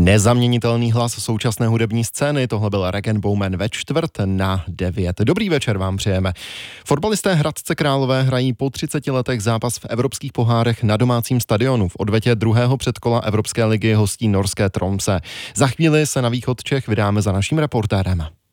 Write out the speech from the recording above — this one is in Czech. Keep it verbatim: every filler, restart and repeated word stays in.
Nezaměnitelný hlas současné hudební scény, tohle byl Regenbowman ve čtvrt na devět. Dobrý večer vám přejeme. Fotbalisté Hradce Králové hrají po třiceti letech zápas v evropských pohárech na domácím stadionu. V odvetě druhého předkola Evropské ligy hostí norské Tromsø. Za chvíli se na východ Čech vydáme za naším reportérem.